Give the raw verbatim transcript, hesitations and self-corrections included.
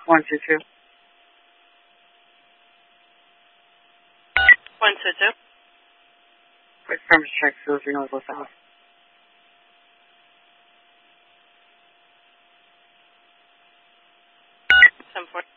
One two two. One two two. Wait, from check so if you know what's out. Seven four.